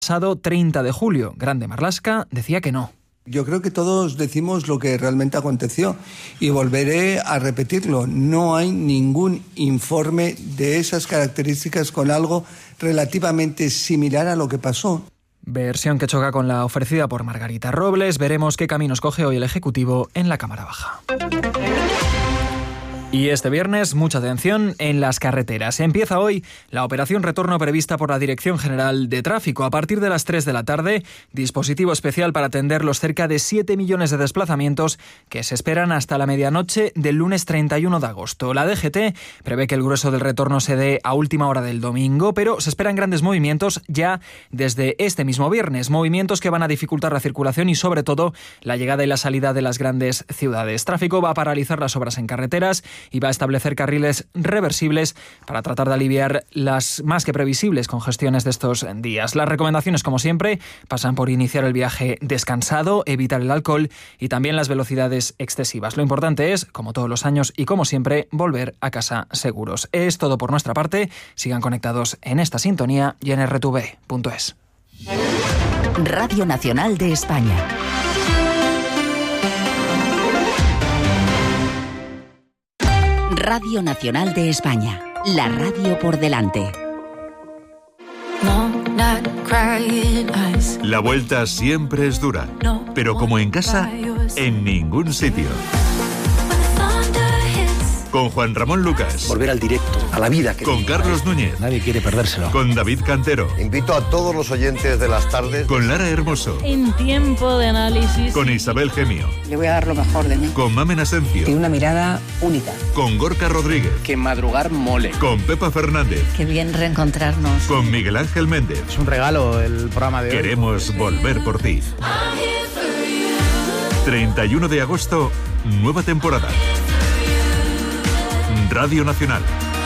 Pasado 30 de julio, Grande Marlaska decía que no. Yo creo que todos decimos lo que realmente aconteció y volveré a repetirlo. No hay ningún informe de esas características con algo relativamente similar a lo que pasó. Versión que choca con la ofrecida por Margarita Robles. Veremos qué caminos coge hoy el Ejecutivo en la Cámara Baja. Y este viernes, mucha atención en las carreteras. Empieza hoy la operación retorno prevista por la Dirección General de Tráfico. A partir de las 3 de la tarde, dispositivo especial para atender los cerca de 7 millones de desplazamientos que se esperan hasta la medianoche del lunes 31 de agosto. La DGT prevé que el grueso del retorno se dé a última hora del domingo, pero se esperan grandes movimientos ya desde este mismo viernes. Movimientos que van a dificultar la circulación y, sobre todo, la llegada y la salida de las grandes ciudades. Tráfico va a paralizar las obras en carreteras y va a establecer carriles reversibles para tratar de aliviar las más que previsibles congestiones de estos días. Las recomendaciones, como siempre, pasan por iniciar el viaje descansado, evitar el alcohol y también las velocidades excesivas. Lo importante es, como todos los años y como siempre, volver a casa seguros. Es todo por nuestra parte. Sigan conectados en esta sintonía y en rtv.es. Radio Nacional de España. Radio Nacional de España, la radio por delante. La vuelta siempre es dura, pero como en casa, en ningún sitio. Con Juan Ramón Lucas. Volver al directo, a la vida. Con Carlos Núñez. Nadie quiere perdérselo. Con David Cantero. Invito a todos los oyentes de las tardes. Con Lara Hermoso. En tiempo de análisis. Con Isabel Gemio. Le voy a dar lo mejor de mí. Con Mamen Asencio. Tiene una mirada única. Con Gorka Rodríguez. Que madrugar mole. Con Pepa Fernández. Qué bien reencontrarnos. Con Miguel Ángel Méndez. Es un regalo el programa de hoy. Queremos volver por ti. 31 de agosto, nueva temporada. Radio Nacional.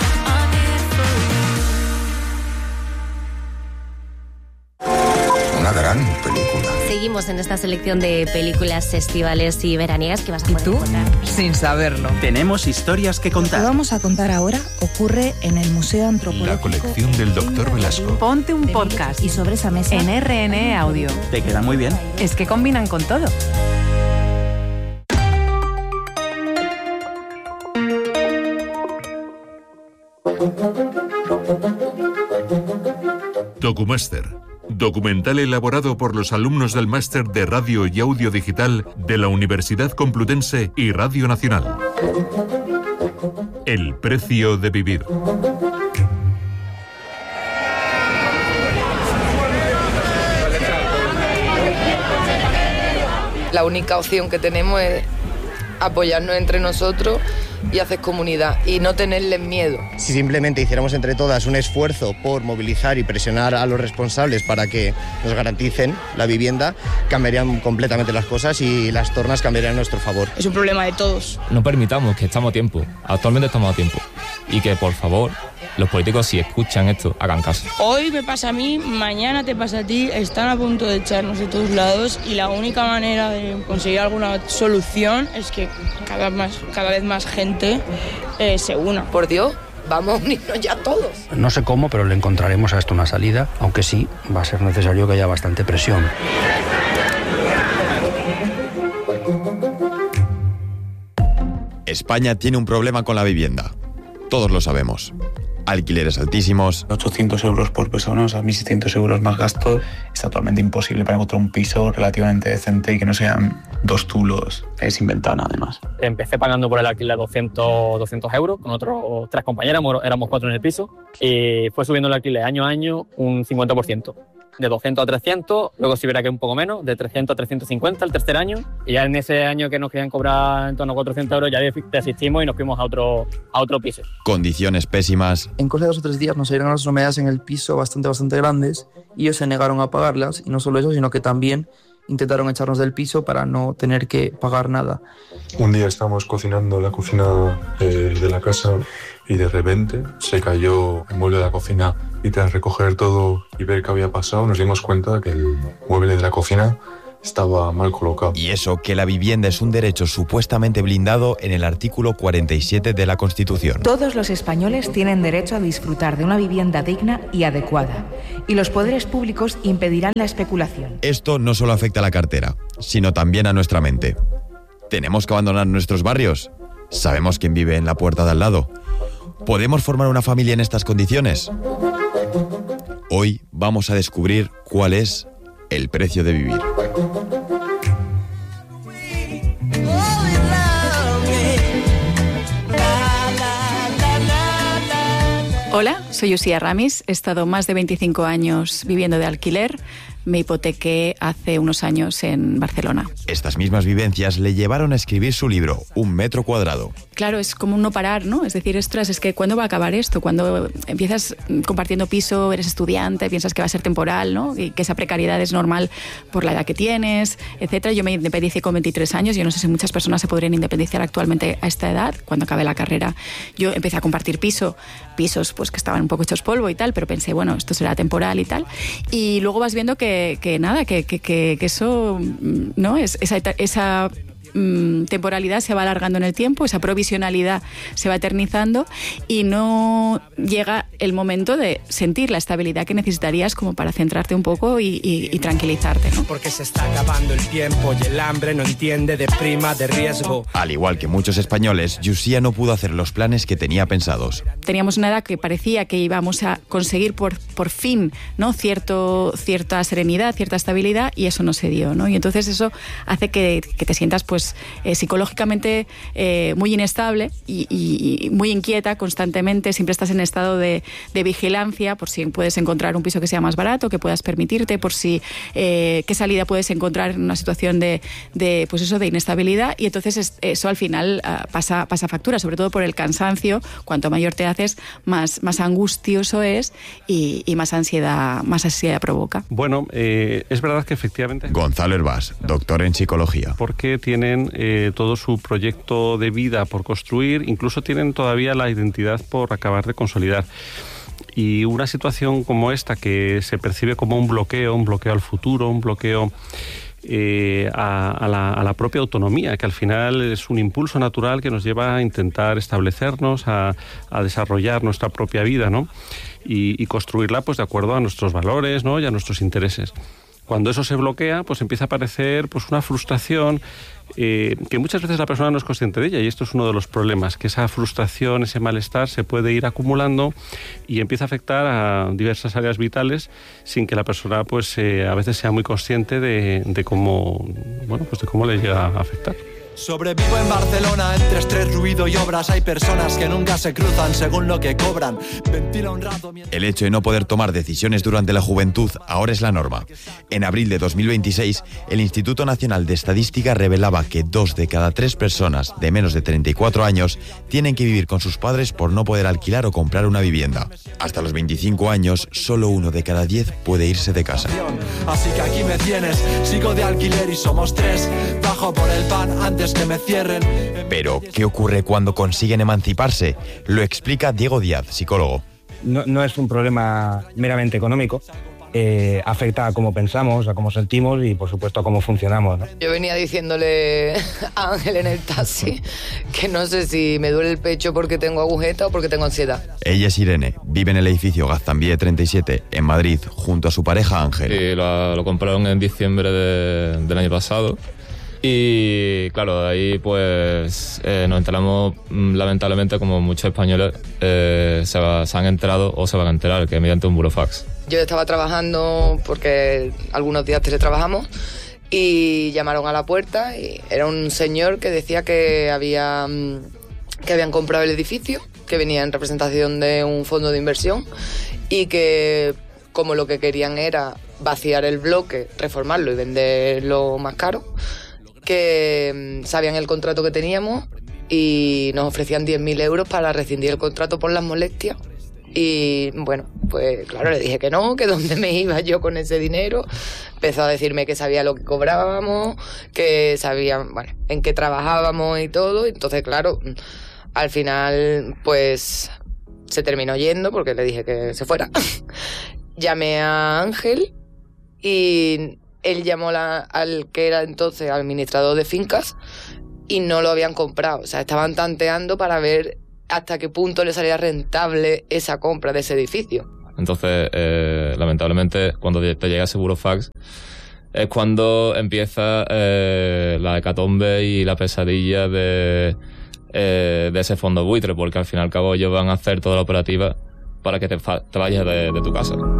Una gran película. Seguimos en esta selección de películas estivales y veraniegas que vas a poder encontrar. Sin saberlo. Tenemos historias que contar. Lo que vamos a contar ahora ocurre en el Museo Antropológico. La colección del Dr. Velasco. Ponte un podcast Y sobre esa mesa en RNE Audio. Te queda muy bien. Es que combinan con todo. Documaster. Documental elaborado por los alumnos del Máster de Radio y Audio Digital de la Universidad Complutense y Radio Nacional. El precio de vivir. La única opción que tenemos es apoyarnos entre nosotros y hacer comunidad y no tenerles miedo. Si simplemente hiciéramos entre todas un esfuerzo por movilizar y presionar a los responsables para que nos garanticen la vivienda, cambiarían completamente las cosas y las tornas cambiarían a nuestro favor. Es un problema de todos. No permitamos que estamos a tiempo, actualmente estamos a tiempo, y que por favor los políticos, si escuchan esto, hagan caso. Hoy me pasa a mí, mañana te pasa a ti, están a punto de echarnos de todos lados y la única manera de conseguir alguna solución es que cada vez más gente se una. Por Dios, vamos a unirnos ya todos. No sé cómo, pero le encontraremos a esto una salida, aunque sí va a ser necesario que haya bastante presión. España tiene un problema con la vivienda. Todos lo sabemos. Alquileres altísimos. 800 euros por persona, o sea, 1.600 euros más gasto. Es totalmente imposible para encontrar un piso relativamente decente y que no sean 2 zulos sin ventana, además. Empecé pagando por el alquiler 200 euros con otros 3 compañeras, éramos 4 en el piso, y fue subiendo el alquiler año a año un 50%. De 200 a 300, luego si hubiera que un poco menos, de 300 a 350 el tercer año, y ya en ese año que nos querían cobrar en torno a 400 euros ya desistimos y nos fuimos a otro piso. Condiciones pésimas. En cosa de 2 o 3 días nos salieron las humedades en el piso bastante grandes y ellos se negaron a pagarlas, y no solo eso, sino que también intentaron echarnos del piso para no tener que pagar nada. Un día estábamos cocinando en la cocina de la casa y de repente se cayó el mueble de la cocina, y tras recoger todo y ver qué había pasado nos dimos cuenta que el mueble de la cocina estaba mal colocado. Y eso que la vivienda es un derecho supuestamente blindado en el artículo 47 de la Constitución. Todos los españoles tienen derecho a disfrutar de una vivienda digna y adecuada, y los poderes públicos impedirán la especulación. Esto no solo afecta a la cartera, sino también a nuestra mente. ¿Tenemos que abandonar nuestros barrios? ¿Sabemos quién vive en la puerta de al lado? ¿Podemos formar una familia en estas condiciones? Hoy vamos a descubrir cuál es el precio de vivir. Hola, soy Uxía Ramis. He estado más de 25 años viviendo de alquiler. Me hipotequé hace unos años en Barcelona. Estas mismas vivencias le llevaron a escribir su libro, 1 metro cuadrado. Claro, es como un no parar, ¿no? Es decir, ostras, es que ¿cuándo va a acabar esto? Cuando empiezas compartiendo piso, eres estudiante, piensas que va a ser temporal, ¿no? Y que esa precariedad es normal por la edad que tienes, etcétera. Yo me independicé con 23 años. Yo no sé si muchas personas se podrían independizar actualmente a esta edad, cuando acabe la carrera. Yo empecé a compartir pisos pues que estaban un poco hechos polvo y tal, pero pensé, bueno, esto será temporal y tal. Y luego vas viendo que eso, ¿no? Esa temporalidad se va alargando en el tiempo, esa provisionalidad se va eternizando y no llega el momento de sentir la estabilidad que necesitarías como para centrarte un poco y tranquilizarte, ¿no? Porque se está acabando el tiempo y el hambre no entiende de prima, de riesgo. Al igual que muchos españoles, Uxía no pudo hacer los planes que tenía pensados. Teníamos una edad que parecía que íbamos a conseguir por fin, ¿no? Cierta serenidad, cierta estabilidad, y eso no se dio, ¿no? Y entonces eso hace que te sientas pues psicológicamente muy inestable y muy inquieta constantemente. Siempre estás en estado de vigilancia por si puedes encontrar un piso que sea más barato, que puedas permitirte, por si qué salida puedes encontrar en una situación de inestabilidad. Y entonces eso al final pasa factura, sobre todo por el cansancio. Cuanto mayor te haces, más angustioso es y más ansiedad provoca. Bueno, es verdad que efectivamente... Gonzalo Herbás, doctor en psicología. Porque tienen todo su proyecto de vida por construir, incluso tienen todavía la identidad por acabar de consolidar. Y una situación como esta, que se percibe como un bloqueo al futuro, un bloqueo a la propia autonomía, que al final es un impulso natural que nos lleva a intentar establecernos, a desarrollar nuestra propia vida, ¿no? Y construirla pues de acuerdo a nuestros valores, ¿no? Y a nuestros intereses. Cuando eso se bloquea, pues empieza a aparecer pues una frustración que muchas veces la persona no es consciente de ella, y esto es uno de los problemas, que esa frustración, ese malestar se puede ir acumulando y empieza a afectar a diversas áreas vitales sin que la persona pues a veces sea muy consciente de cómo le llega a afectar. Sobrevivo en Barcelona entre estrés, ruido y obras. Hay personas que nunca se cruzan según lo que cobran. Ventila un rato mientras... El hecho de no poder tomar decisiones durante la juventud ahora es la norma. En abril de 2026, el Instituto Nacional de Estadística revelaba que 2 de cada 3 personas de menos de 34 años tienen que vivir con sus padres por no poder alquilar o comprar una vivienda. Hasta los 25 años, solo 1 de cada 10 puede irse de casa. Así que aquí me tienes, sigo de alquiler y somos 3. Bajo por el pan antes que me cierren. Pero, ¿qué ocurre cuando consiguen emanciparse? Lo explica Diego Díaz, psicólogo. No es un problema meramente económico. Afecta a cómo pensamos, a cómo sentimos y, por supuesto, a cómo funcionamos, ¿no? Yo venía diciéndole a Ángel en el taxi que no sé si me duele el pecho porque tengo agujeta o porque tengo ansiedad. Ella es Irene, vive en el edificio Gaztambide 37, en Madrid, junto a su pareja Ángel. Sí, lo compraron en diciembre del año pasado. Y claro, ahí pues nos enteramos, lamentablemente, como muchos españoles se han enterado o se van a enterar, que mediante un burofax. Yo estaba trabajando porque algunos días teletrabajamos y llamaron a la puerta y era un señor que decía que habían comprado el edificio, que venía en representación de un fondo de inversión y que como lo que querían era vaciar el bloque, reformarlo y venderlo más caro, que sabían el contrato que teníamos y nos ofrecían 10.000 euros para rescindir el contrato por las molestias. Y bueno, pues claro, le dije que no, que dónde me iba yo con ese dinero. Empezó a decirme que sabía lo que cobrábamos, que sabía, bueno, en qué trabajábamos y todo. Entonces, claro, al final, pues se terminó yendo porque le dije que se fuera. Llamé a Ángel y él llamó al que era entonces administrador de fincas y no lo habían comprado. O sea, estaban tanteando para ver hasta qué punto le salía rentable esa compra de ese edificio. Entonces, lamentablemente, cuando te llega ese burofax, es cuando empieza la hecatombe y la pesadilla de ese fondo buitre, porque al fin y al cabo ellos van a hacer toda la operativa para que te vayas de tu casa.